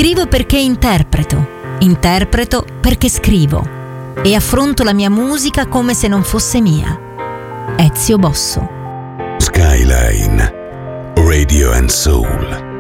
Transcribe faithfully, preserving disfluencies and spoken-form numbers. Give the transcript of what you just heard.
Scrivo perché interpreto, interpreto perché scrivo e affronto la mia musica come se non fosse mia. Ezio Bosso. Skyline Radio and Soul.